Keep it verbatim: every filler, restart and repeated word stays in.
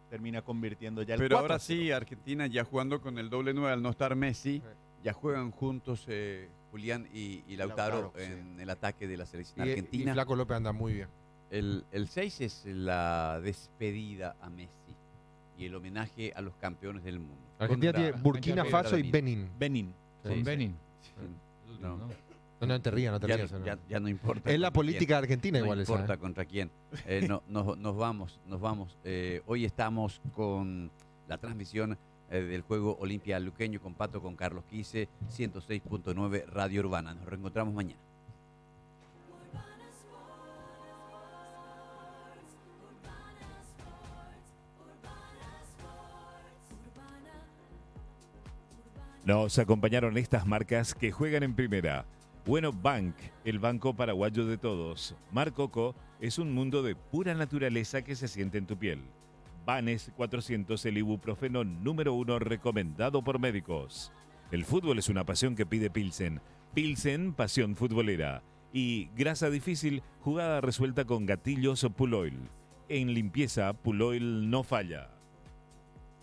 termina convirtiendo ya el Pero cuatro ahora a cero. sí, Argentina ya jugando con el doble nueve al no estar Messi, ya juegan juntos eh, Julián y, y Lautaro, Lautaro, en sí. el ataque de la selección Y, argentina. y Flaco López anda muy bien. El, el seis es la despedida a Messi y el homenaje a los campeones del mundo. Argentina Contra- tiene Burkina contra Faso y Benin. Benin. Benin. Sí, Con sí. Benin. Sí. No. No. No, no te rías, no te Ya, rías. no. ya- ya no importa. Es la contra política quién. argentina No igual esa. importa ¿eh? contra quién. Eh, no, nos, nos vamos, nos vamos. Eh, hoy estamos con la transmisión eh, del juego Olimpia Luqueño con Pato, con Carlos Quise, ciento seis punto nueve Radio Urbana. Nos reencontramos mañana. Nos acompañaron estas marcas que juegan en primera. Bueno Bank, el banco paraguayo de todos. Mar Coco es un mundo de pura naturaleza que se siente en tu piel. Vanes cuatrocientos, el ibuprofeno número uno recomendado por médicos. El fútbol es una pasión que pide Pilsen. Pilsen, pasión futbolera. Y grasa difícil, jugada resuelta con gatillos Puloil. En limpieza, Puloil no falla.